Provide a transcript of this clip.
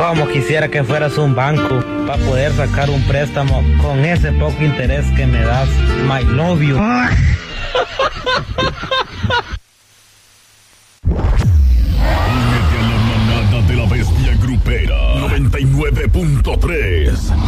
Como quisiera que fueras un banco para poder sacar un préstamo con ese poco interés que me das. My love you. Únete a la manada de la bestia grupera 99.3.